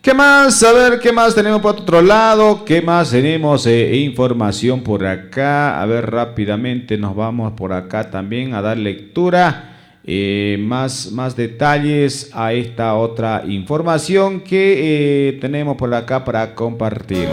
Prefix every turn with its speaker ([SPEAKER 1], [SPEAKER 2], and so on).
[SPEAKER 1] ¿Qué más? A ver, ¿qué más tenemos por otro lado? ¿Qué más tenemos? Información por acá. A ver, rápidamente nos vamos por acá también a dar lectura. Más detalles a esta otra información que tenemos por acá para compartir.